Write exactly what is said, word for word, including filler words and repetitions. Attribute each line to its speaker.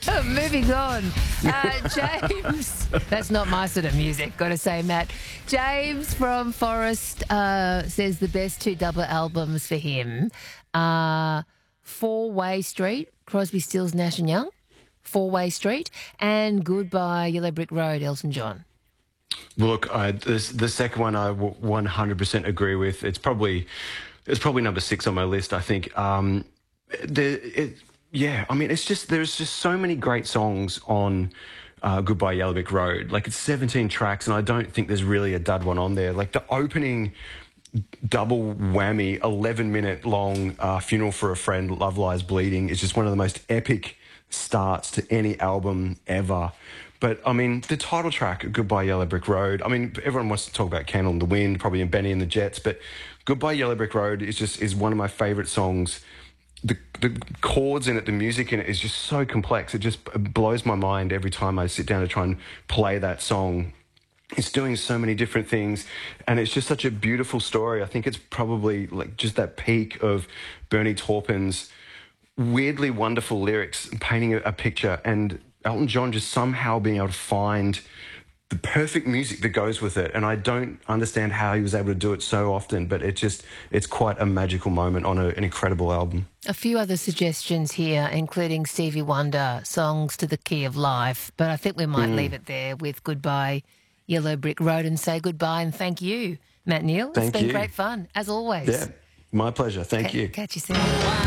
Speaker 1: Moving on. Uh, James, that's not my sort of music, got to say, Matt. James from Forest uh, says the best two double albums for him are Four-Way Street, Crosby, Stills, Nash and Young, Four-Way Street, and Goodbye Yellow Brick Road, Elton John.
Speaker 2: Look, I, this, the second one I w- one hundred percent agree with. It's probably it's probably number six on my list, I think. Um, the, it, yeah, I mean, it's just there's just so many great songs on uh, Goodbye Yellow Brick Road. Like, it's seventeen tracks, and I don't think there's really a dud one on there. Like, the opening double whammy, eleven minute long uh, Funeral for a Friend, Love Lies Bleeding is just one of the most epic starts to any album ever. But, I mean, the title track, Goodbye Yellow Brick Road, I mean, everyone wants to talk about Candle in the Wind, probably in Benny and the Jets, but Goodbye Yellow Brick Road is just is one of my favourite songs. The, the chords in it, the music in it is just so complex. It just blows my mind every time I sit down to try and play that song. It's doing so many different things, and it's just such a beautiful story. I think it's probably like just that peak of Bernie Taupin's weirdly wonderful lyrics, painting a, a picture, and Elton John just somehow being able to find the perfect music that goes with it. And I don't understand how he was able to do it so often, but it just, it's quite a magical moment on a, an incredible album.
Speaker 1: A few other suggestions here, including Stevie Wonder, Songs to the Key of Life, but I think we might mm. leave it there with Goodbye Yellow Brick Road and say goodbye and thank you, Matt Neal.
Speaker 2: Thank
Speaker 1: it's been
Speaker 2: you.
Speaker 1: great fun, as always.
Speaker 2: Yeah, my pleasure. Thank
Speaker 1: C-
Speaker 2: you.
Speaker 1: Catch you soon.